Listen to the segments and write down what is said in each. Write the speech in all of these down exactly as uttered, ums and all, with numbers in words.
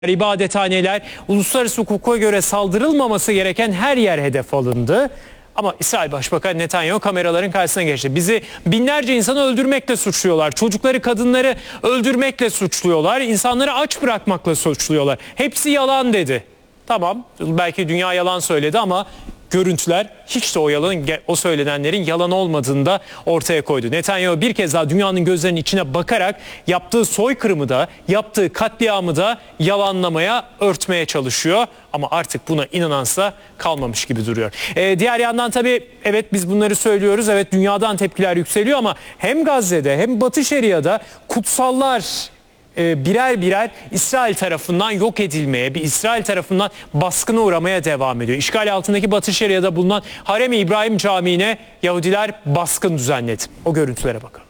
ibadethaneler, uluslararası hukuka göre saldırılmaması gereken her yer hedef alındı. Ama İsrail Başbakanı Netanyahu kameraların karşısına geçti. Bizi binlerce insanı öldürmekle suçluyorlar. Çocukları, kadınları öldürmekle suçluyorlar. İnsanları aç bırakmakla suçluyorlar. Hepsi yalan dedi. Tamam, belki dünya yalan söyledi ama görüntüler hiç de o yalanın, o söylenenlerin yalan olmadığını da ortaya koydu. Netanyahu bir kez daha dünyanın gözlerinin içine bakarak yaptığı soykırımı da, yaptığı katliamı da yalanlamaya, örtmeye çalışıyor. Ama artık buna inanansa kalmamış gibi duruyor. Ee, diğer yandan tabii evet biz bunları söylüyoruz. Evet dünyadan tepkiler yükseliyor ama hem Gazze'de hem Batı Şeria'da kutsallar birer birer İsrail tarafından yok edilmeye, bir İsrail tarafından baskına uğramaya devam ediyor. İşgal altındaki Batı Şeria'da bulunan Harem-i İbrahim Camii'ne Yahudiler baskın düzenledi. O görüntülere bakalım.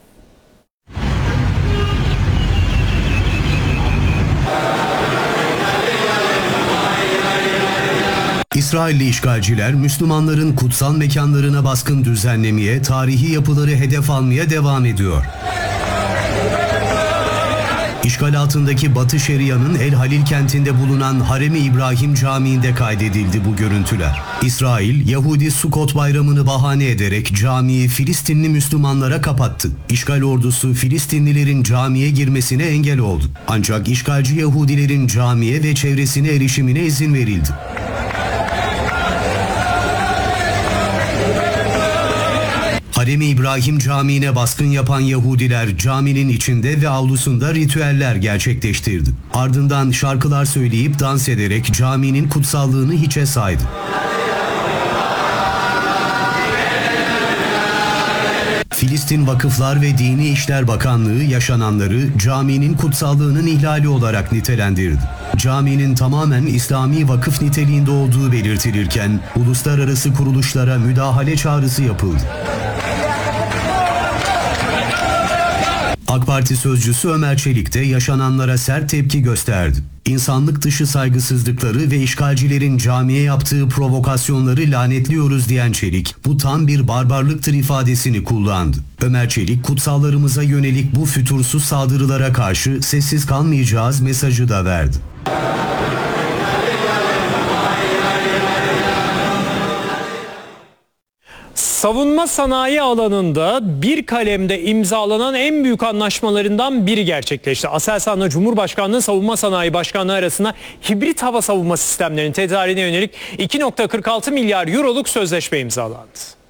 İsrailli işgalciler Müslümanların kutsal mekanlarına baskın düzenlemeye, tarihi yapıları hedef almaya devam ediyor. İşgal altındaki Batı Şeria'nın El Halil kentinde bulunan Harem-i İbrahim Camii'nde kaydedildi bu görüntüler. İsrail, Yahudi Sukkot bayramını bahane ederek camiyi Filistinli Müslümanlara kapattı. İşgal ordusu Filistinlilerin camiye girmesine engel oldu. Ancak işgalci Yahudilerin camiye ve çevresine erişimine izin verildi. Harem-i İbrahim Camii'ne baskın yapan Yahudiler caminin içinde ve avlusunda ritüeller gerçekleştirdi. Ardından şarkılar söyleyip dans ederek caminin kutsallığını hiçe saydı. Filistin Vakıflar ve Dini İşler Bakanlığı yaşananları caminin kutsallığının ihlali olarak nitelendirdi. Caminin tamamen İslami vakıf niteliğinde olduğu belirtilirken uluslararası kuruluşlara müdahale çağrısı yapıldı. AK Parti sözcüsü Ömer Çelik de yaşananlara sert tepki gösterdi. İnsanlık dışı saygısızlıkları ve işgalcilerin camiye yaptığı provokasyonları lanetliyoruz diyen Çelik, bu tam bir barbarlıktır ifadesini kullandı. Ömer Çelik, kutsallarımıza yönelik bu fütursuz saldırılara karşı sessiz kalmayacağız mesajı da verdi. Savunma sanayi alanında bir kalemde imzalanan en büyük anlaşmalarından biri gerçekleşti. Aselsan'la Cumhurbaşkanlığı Savunma Sanayi Başkanlığı arasında hibrit hava savunma sistemlerinin tedariğine yönelik iki virgül kırk altı milyar euroluk sözleşme imzalandı.